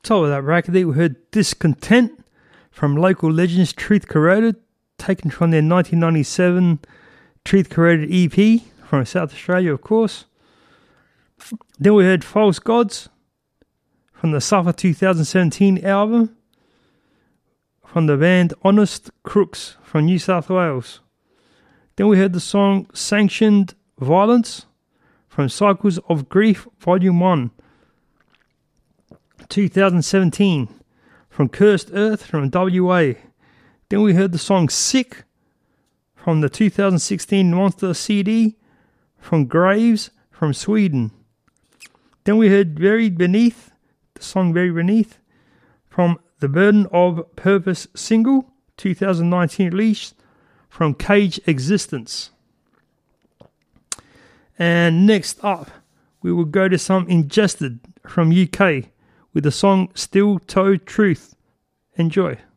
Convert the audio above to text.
Top of that bracket there, we heard Discontent from local legends Truth Corroded, taken from their 1997 Truth Corroded EP from South Australia, of course. Then we heard False Gods from the Suffer 2017 album from the band Honest Crooks from New South Wales. Then we heard the song Sanctioned Violence from Cycles of Grief Volume 1 2017 from Cursed Earth from WA. Then we heard the song Sick from the 2016 Monster CD from Graves from Sweden. Then we heard Buried Beneath, the song Buried Beneath, from the Burden of Purpose single, 2019 release, from Cage Existence. And next up, we will go to some Ingested from UK with the song Still Toe Truth. Enjoy.